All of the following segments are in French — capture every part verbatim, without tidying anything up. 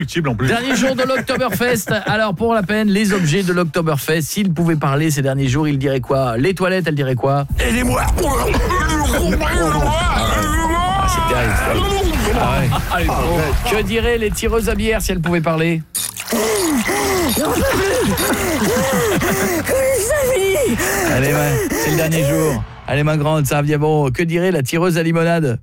Utile en plus. Dernier jour de l'Oktoberfest. Alors pour la peine, les objets de l'Oktoberfest, s'ils pouvaient parler ces derniers jours, ils diraient quoi? Les toilettes, elles diraient quoi? Aidez-moi. Ah, c'est terrible. Ah ouais. Allez, bon. Que diraient les tireuses à bière si elles pouvaient parler? Allez, ouais, c'est le dernier jour. Allez, ma grande, ça revient bon. Que dirait la tireuse à limonade?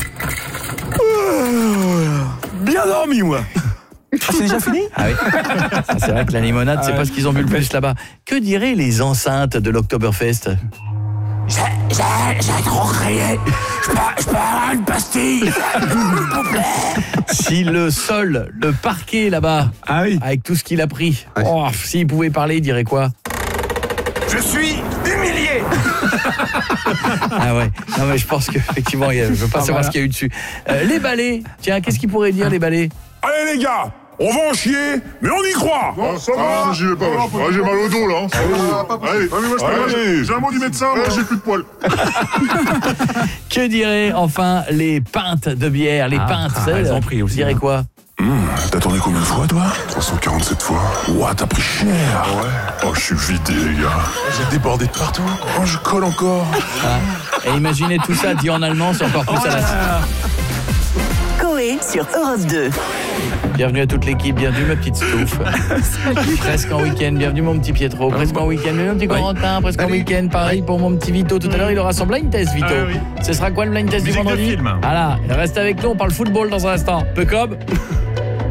Bien dormi, moi. Ah, c'est déjà fini? Ah oui. Ça, c'est vrai que la limonade, c'est pas ce qu'ils ont bu le plus là-bas. Que diraient les enceintes de l'Oktoberfest? J'ai, j'ai, j'ai trop crié. Je peux, je peux avoir une pastille, s'il vous plaît. Si le sol, le parquet là-bas, ah oui. avec tout ce qu'il a pris, ouais. Oh, s'il pouvait parler, il dirait quoi? Je suis humilié. Ah ouais, non mais je pense qu'effectivement, je veux pas ah, savoir voilà. ce qu'il y a eu dessus. Euh, les balais, tiens, qu'est-ce qu'ils pourraient dire les balais? Allez les gars, on va en chier, mais on y croit. Non, ça va, ah, j'y vais pas, ah, ah, j'ai mal au dos là. Ah, pas allez, allez, moi, je allez. J'ai un mot du médecin, moi, j'ai plus de poils. Que diraient enfin les pintes de bière, les ah, pintes, ah, elles ont pris aussi. Dirais quoi? Mmh, t'as tourné combien de fois, toi? trois cent quarante-sept fois. Ouah, t'as pris cher. Ouais. Oh, je suis vidé, les gars. J'ai débordé de partout. Oh, je colle encore. Ah. Et imaginez tout ça dit en allemand, c'est encore plus oh à la... Coé sur Europe deux. Bienvenue à toute l'équipe, bienvenue ma petite Stouff. Presque en week-end, bienvenue mon petit Pietro. Presque en week-end, bienvenue mon petit Corentin. Presque en week-end, pareil pour mon petit Vito. Tout à l'heure, il aura son blind test, Vito. Ah, oui. Ce sera quoi le blind test Musique du vendredi? de film. Voilà, reste avec nous, on parle football dans un instant. Peu comme